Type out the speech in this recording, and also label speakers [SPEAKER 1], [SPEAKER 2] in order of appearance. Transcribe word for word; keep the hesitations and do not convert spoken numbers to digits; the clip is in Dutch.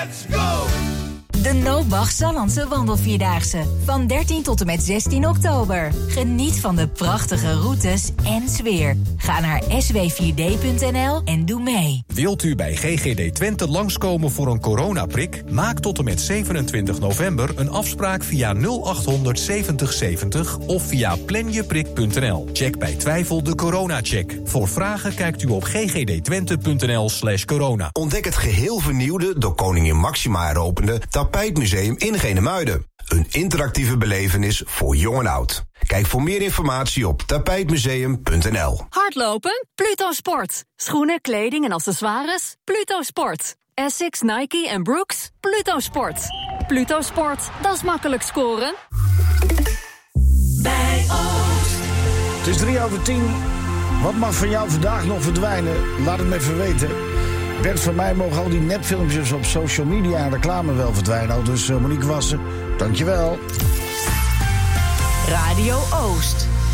[SPEAKER 1] Let's go!
[SPEAKER 2] De Noobach Sallandse Wandelvierdaagse. Van dertien tot en met zestien oktober. Geniet van de prachtige routes en sfeer. Ga naar s w vier d punt n l en doe mee.
[SPEAKER 3] Wilt u bij G G D Twente langskomen voor een coronaprik? Maak tot en met zevenentwintig november een afspraak via nul achthonderd zeventig zeventig of via planjeprik punt n l. Check bij twijfel de coronacheck. Voor vragen kijkt u op g g d twente punt n l slash corona.
[SPEAKER 4] Ontdek het geheel vernieuwde, door koningin Máxima heropende Tapijtmuseum in Genemuiden. Een interactieve belevenis voor jong en oud. Kijk voor meer informatie op tapijtmuseum punt n l.
[SPEAKER 5] Hardlopen? Pluto Sport. Schoenen, kleding en accessoires? Pluto Sport. Essex, Nike en Brooks? Pluto Sport. Pluto Sport, dat is makkelijk scoren.
[SPEAKER 6] Bij Oost.
[SPEAKER 7] Het is drie over tien. Wat mag van jou vandaag nog verdwijnen? Laat het me even weten. Bert, van mij mogen al die nepfilmpjes op social media en reclame wel verdwijnen. Dus uh, Monique Wassen, dankjewel.
[SPEAKER 2] Radio Oost.